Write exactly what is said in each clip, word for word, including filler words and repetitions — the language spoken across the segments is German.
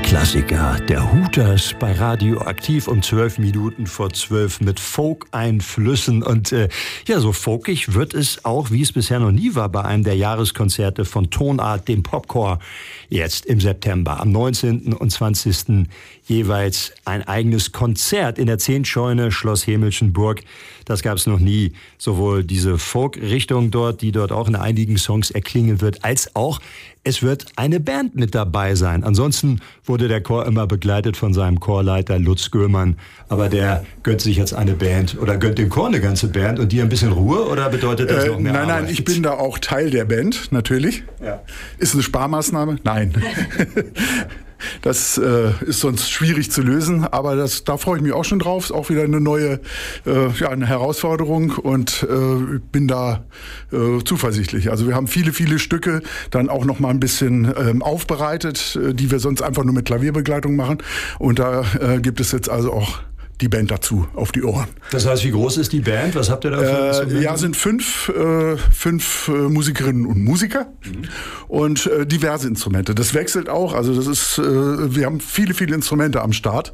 Klassiker, der Hooters bei Radioaktiv um zwölf Minuten vor zwölf mit Folk-Einflüssen. Und äh, ja, so folkig wird es auch, wie es bisher noch nie war, bei einem der Jahreskonzerte von Tonart, dem Popcore, jetzt im September. Am neunzehnten und zwanzigsten jeweils ein eigenes Konzert in der Zehntscheune Schloss Hemelschenburg. Das gab es noch nie. Sowohl diese Folk-Richtung dort, die dort auch in einigen Songs erklingen wird, als auch es wird eine Band mit dabei sein. Ansonsten wurde der Chor immer begleitet von seinem Chorleiter Lutz Göhmann. Aber der gönnt sich jetzt eine Band oder gönnt dem Chor eine ganze Band und dir ein bisschen Ruhe, oder bedeutet das äh, noch mehr Nein, Arbeit? nein, ich bin da auch Teil der Band, natürlich. Ja. Ist eine Sparmaßnahme? Nein. Das äh, ist sonst schwierig zu lösen, aber das, da freue ich mich auch schon drauf. Ist auch wieder eine neue äh, ja, eine Herausforderung und äh, bin da äh, zuversichtlich. Also wir haben viele, viele Stücke dann auch noch mal ein bisschen ähm, aufbereitet, äh, die wir sonst einfach nur mit Klavierbegleitung machen. Und da äh, gibt es jetzt also auch die Band dazu auf die Ohren. Das heißt, wie groß ist die Band? Was habt ihr da für Instrumente? Äh, ja, sind fünf, äh, fünf äh, Musikerinnen und Musiker mhm. und äh, diverse Instrumente. Das wechselt auch. Also das ist, äh, wir haben viele, viele Instrumente am Start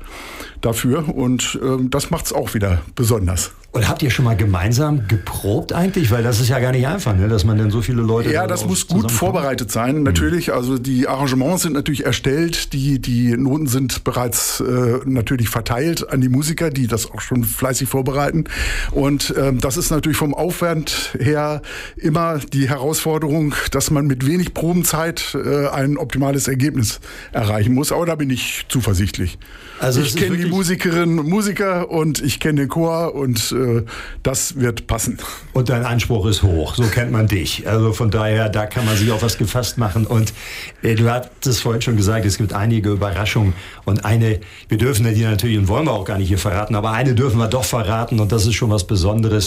dafür und äh, das macht es auch wieder besonders. Und habt ihr schon mal gemeinsam geprobt eigentlich? Weil das ist ja gar nicht einfach, ne? Dass man dann so viele Leute... Ja, das muss gut vorbereitet sein, natürlich. Mhm. Also die Arrangements sind natürlich erstellt, die, die Noten sind bereits äh, natürlich verteilt an die Musiker, die das auch schon fleißig vorbereiten. Und ähm, das ist natürlich vom Aufwand her immer die Herausforderung, dass man mit wenig Probenzeit äh, ein optimales Ergebnis erreichen muss. Aber da bin ich zuversichtlich. Also ich kenne die Musikerinnen und Musiker und ich kenne den Chor und äh, das wird passen. Und dein Anspruch ist hoch, so kennt man dich. Also von daher, da kann man sich auf was gefasst machen. Und äh, du hattest vorhin schon gesagt, es gibt einige Überraschungen. Und eine, wir dürfen die natürlich und wollen wir auch gar nicht hier verraten, aber eine dürfen wir doch verraten und das ist schon was Besonderes.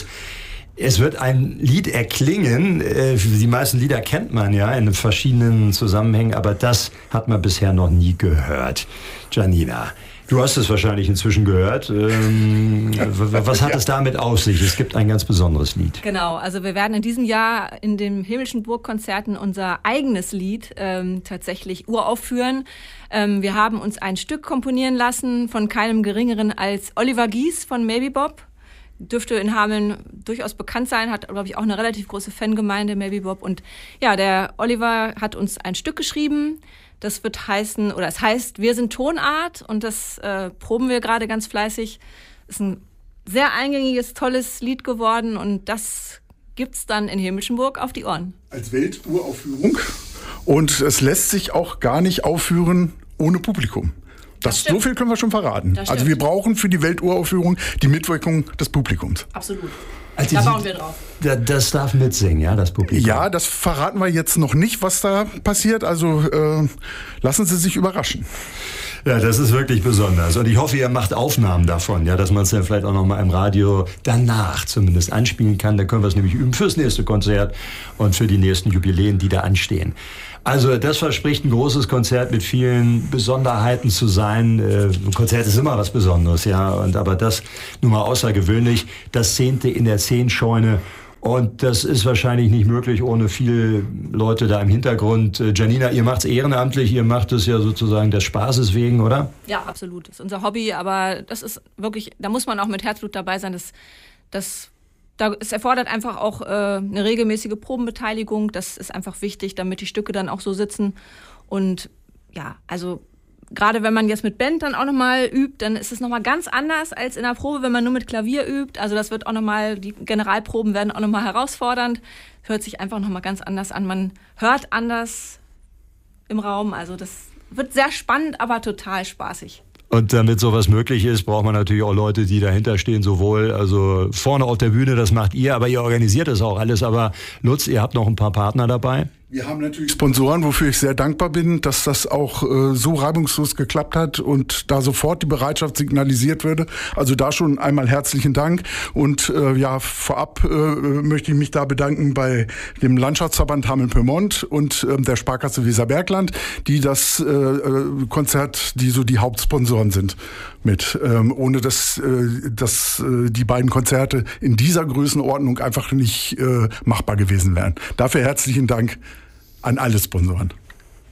Es wird ein Lied erklingen, äh, die meisten Lieder kennt man ja in verschiedenen Zusammenhängen, aber das hat man bisher noch nie gehört. Janina, du hast es wahrscheinlich inzwischen gehört. Ähm, was hat es damit auf sich? Es gibt ein ganz besonderes Lied. Genau, also wir werden in diesem Jahr in den Hemelschenburg-Konzerten unser eigenes Lied ähm, tatsächlich uraufführen. Ähm, wir haben uns ein Stück komponieren lassen von keinem Geringeren als Oliver Gies von Maybe Bob. Dürfte in Hameln durchaus bekannt sein, hat, glaube ich, auch eine relativ große Fangemeinde, Maybe Bob. Und ja, der Oliver hat uns ein Stück geschrieben. Das wird heißen, oder es heißt, wir sind Tonart und das äh, proben wir gerade ganz fleißig. Ist ein sehr eingängiges, tolles Lied geworden und das gibt's dann in Hemelschenburg auf die Ohren. Als Welturaufführung und es lässt sich auch gar nicht aufführen ohne Publikum. Das, das so viel können wir schon verraten. Also wir brauchen für die Welturaufführung die Mitwirkung des Publikums. Absolut. Also da bauen wir drauf. Das darf mitsingen, ja, das Publikum. Ja, das verraten wir jetzt noch nicht, was da passiert. Also äh, lassen Sie sich überraschen. Ja, das ist wirklich besonders. Und ich hoffe, ihr macht Aufnahmen davon, ja, dass man es dann vielleicht auch noch mal im Radio danach zumindest anspielen kann. Dann können wir es nämlich üben fürs nächste Konzert und für die nächsten Jubiläen, die da anstehen. Also das verspricht ein großes Konzert mit vielen Besonderheiten zu sein. Ein Konzert ist immer was Besonderes, ja, und aber das nun mal außergewöhnlich. Das zehnte in der Zehntscheune. Und das ist wahrscheinlich nicht möglich ohne viele Leute da im Hintergrund. Janina, ihr macht es ehrenamtlich, ihr macht es ja sozusagen des Spaßes wegen, oder? Ja, absolut. Das ist unser Hobby, aber das ist wirklich, da muss man auch mit Herzblut dabei sein. Das, das, da, es erfordert einfach auch äh, eine regelmäßige Probenbeteiligung. Das ist einfach wichtig, damit die Stücke dann auch so sitzen. Und ja, also gerade wenn man jetzt mit Band dann auch nochmal übt, dann ist es nochmal ganz anders als in der Probe, wenn man nur mit Klavier übt. Also das wird auch nochmal, die Generalproben werden auch nochmal herausfordernd. Hört sich einfach nochmal ganz anders an. Man hört anders im Raum. Also das wird sehr spannend, aber total spaßig. Und damit sowas möglich ist, braucht man natürlich auch Leute, die dahinter stehen, sowohl also vorne auf der Bühne, das macht ihr, aber ihr organisiert das auch alles. Aber Lutz, ihr habt noch ein paar Partner dabei? Wir haben natürlich Sponsoren, wofür ich sehr dankbar bin, dass das auch äh, so reibungslos geklappt hat und da sofort die Bereitschaft signalisiert würde. Also da schon einmal herzlichen Dank. Und äh, ja, vorab äh, möchte ich mich da bedanken bei dem Landschaftsverband Hameln-Pyrmont und äh, der Sparkasse Weserbergland, die das äh, Konzert, die so die Hauptsponsoren sind mit. Ähm, ohne dass, äh, dass äh, die beiden Konzerte in dieser Größenordnung einfach nicht äh, machbar gewesen wären. Dafür herzlichen Dank an alle Sponsoren.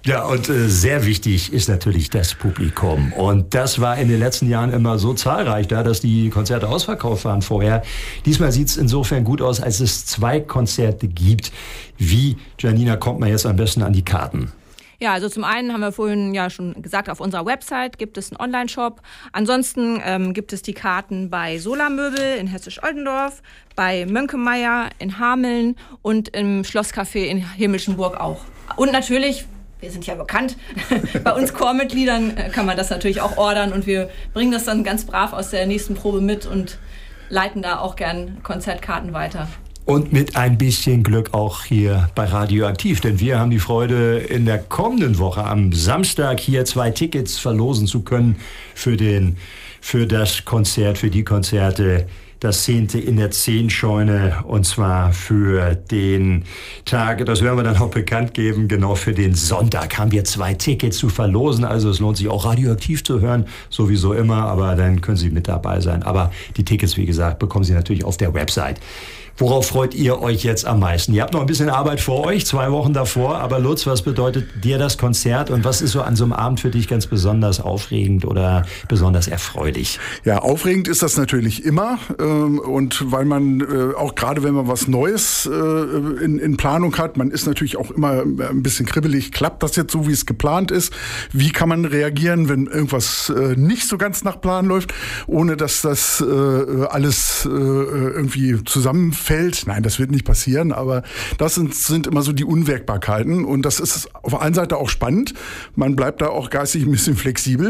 Ja, und äh, sehr wichtig ist natürlich das Publikum. Und das war in den letzten Jahren immer so zahlreich da, dass die Konzerte ausverkauft waren vorher. Diesmal sieht es insofern gut aus, als es zwei Konzerte gibt. Wie, Janina, kommt man jetzt am besten an die Karten? Ja, also zum einen haben wir vorhin ja schon gesagt, auf unserer Website gibt es einen Online-Shop. Ansonsten ähm, gibt es die Karten bei Sola Möbel in Hessisch-Oldendorf, bei Mönkemeyer in Hameln und im Schlosscafé in Himmelschenburg auch. Und natürlich, wir sind ja bekannt, bei uns Chormitgliedern kann man das natürlich auch ordern und wir bringen das dann ganz brav aus der nächsten Probe mit und leiten da auch gern Konzertkarten weiter. Und mit ein bisschen Glück auch hier bei Radioaktiv, denn wir haben die Freude, in der kommenden Woche am Samstag hier zwei Tickets verlosen zu können für den, für das Konzert, für die Konzerte, das Zehnte in der Zehnscheune, und zwar für den Tag, das werden wir dann auch bekannt geben, genau für den Sonntag haben wir zwei Tickets zu verlosen, also es lohnt sich auch Radioaktiv zu hören, sowieso immer, aber dann können Sie mit dabei sein. Aber die Tickets, wie gesagt, bekommen Sie natürlich auf der Website. Worauf freut ihr euch jetzt am meisten? Ihr habt noch ein bisschen Arbeit vor euch, zwei Wochen davor. Aber Lutz, was bedeutet dir das Konzert und was ist so an so einem Abend für dich ganz besonders aufregend oder besonders erfreulich? Ja, aufregend ist das natürlich immer. Und weil man auch gerade, wenn man was Neues in, in Planung hat, man ist natürlich auch immer ein bisschen kribbelig. Klappt das jetzt so, wie es geplant ist? Wie kann man reagieren, wenn irgendwas nicht so ganz nach Plan läuft, ohne dass das alles irgendwie zusammenfällt? Fällt. Nein, das wird nicht passieren, aber das sind, sind immer so die Unwägbarkeiten und das ist auf der einen Seite auch spannend. Man bleibt da auch geistig ein bisschen flexibel,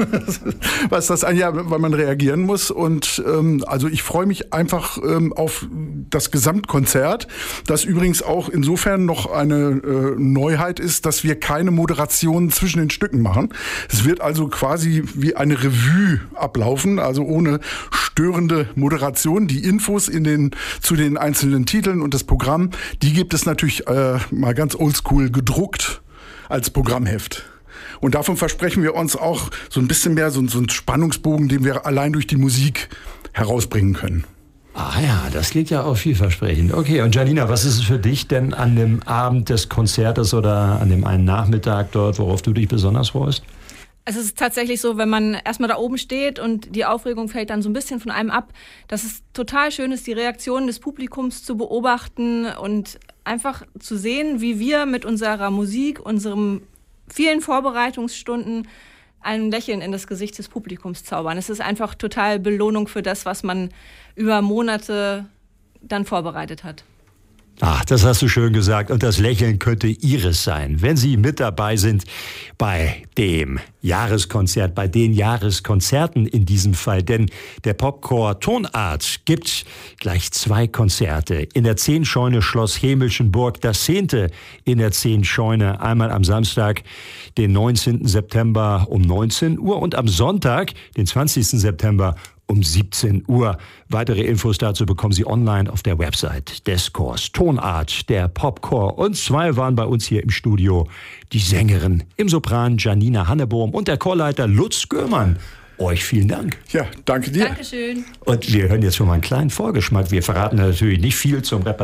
was das ein Jahr, weil man reagieren muss und ähm, also ich freue mich einfach ähm, auf das Gesamtkonzert, das übrigens auch insofern noch eine äh, Neuheit ist, dass wir keine Moderation zwischen den Stücken machen. Es wird also quasi wie eine Revue ablaufen, also ohne störende Moderation. Die Infos in den zu den einzelnen Titeln und das Programm, die gibt es natürlich äh, mal ganz oldschool gedruckt als Programmheft. Und davon versprechen wir uns auch so ein bisschen mehr so, so einen Spannungsbogen, den wir allein durch die Musik herausbringen können. Ah ja, das klingt ja auch vielversprechend. Okay, und Janina, was ist es für dich denn an dem Abend des Konzertes oder an dem einen Nachmittag dort, worauf du dich besonders freust? Es ist tatsächlich so, wenn man erstmal da oben steht und die Aufregung fällt dann so ein bisschen von einem ab, dass es total schön ist, die Reaktionen des Publikums zu beobachten und einfach zu sehen, wie wir mit unserer Musik, unseren vielen Vorbereitungsstunden ein Lächeln in das Gesicht des Publikums zaubern. Es ist einfach total Belohnung für das, was man über Monate dann vorbereitet hat. Ach, das hast du schön gesagt. Und das Lächeln könnte Ihres sein, wenn Sie mit dabei sind bei dem Jahreskonzert, bei den Jahreskonzerten in diesem Fall. Denn der Popchor Tonart gibt gleich zwei Konzerte. In der Zehnscheune Schloss Himmelschenburg, das Zehnte in der Zehnscheune. Einmal am Samstag, den neunzehnten September um neunzehn Uhr und am Sonntag, den zwanzigsten September um siebzehn Uhr. Weitere Infos dazu bekommen Sie online auf der Website des Chors Tonart, der Popchor. Und zwei waren bei uns hier im Studio. Die Sängerin im Sopran Janina Hannebohm und der Chorleiter Lutz Göhrmann. Euch vielen Dank. Ja, danke dir. Dankeschön. Und wir hören jetzt schon mal einen kleinen Vorgeschmack. Wir verraten natürlich nicht viel zum Repertoire.